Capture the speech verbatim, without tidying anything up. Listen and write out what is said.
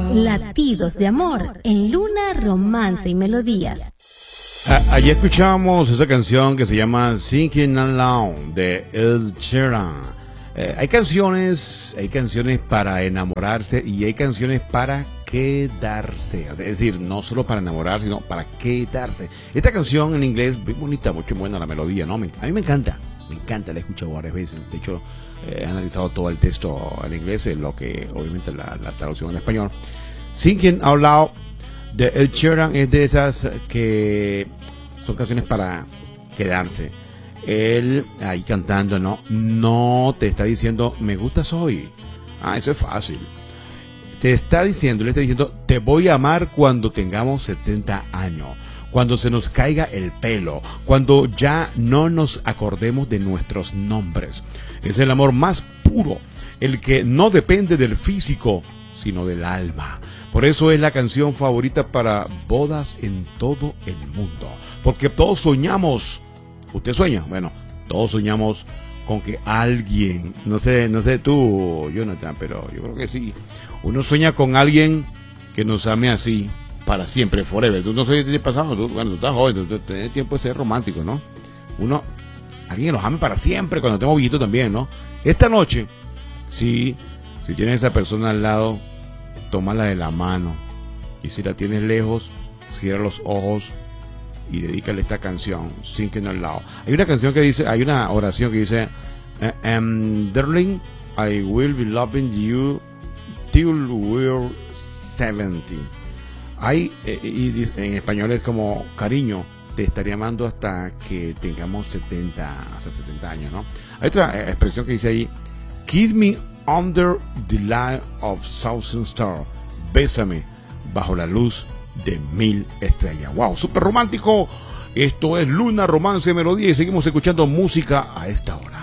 Latidos de amor en Luna, Romance y Melodías. A Allí escuchamos esa canción que se llama Thinking Out Loud de Ed Sheeran. Eh, hay canciones, hay canciones para enamorarse y hay canciones para quedarse. Es decir, no solo para enamorar, sino para quedarse. Esta canción en inglés, muy bonita, muy buena la melodía, ¿no? A mí me encanta, me encanta, la he escuchado varias veces. De hecho, eh, he analizado todo el texto en inglés, lo que obviamente la, la traducción en español. Thinking Out Loud de Ed Sheeran es de esas que son canciones para quedarse. Él ahí cantando, no, no te está diciendo me gustas hoy. Ah, eso es fácil. Te está diciendo, le está diciendo te voy a amar cuando tengamos setenta años, cuando se nos caiga el pelo, cuando ya no nos acordemos de nuestros nombres. Es el amor más puro, el que no depende del físico, sino del alma. Por eso es la canción favorita para bodas en todo el mundo. Porque todos soñamos. ¿Usted sueña? Bueno, todos soñamos con que alguien, no sé, no sé tú, Jonathan, pero yo creo que sí. Uno sueña con alguien que nos ame así, para siempre, forever. Tú no sé qué te pasado, tú, bueno, tú estás joven, tú, tú tienes tiempo de ser romántico, ¿no? Uno, alguien que nos ame para siempre, cuando estemos viejitos también, ¿no? Esta noche, sí, si tienes a esa persona al lado, tómala de la mano. Y si la tienes lejos, cierra los ojos y dedícale esta canción, Thinking Out Loud. Hay una canción que dice, hay una oración que dice, um, Darling, I will be loving you till we're seventy. Hay, eh, y en español es como, cariño, te estaré amando hasta que tengamos setenta, hasta setenta años, ¿no? Hay otra eh, expresión que dice ahí, kiss me under the light of thousand stars. Bésame bajo la luz de mil estrellas. Wow, súper romántico. Esto es Luna, Romance y Melodía y seguimos escuchando música a esta hora.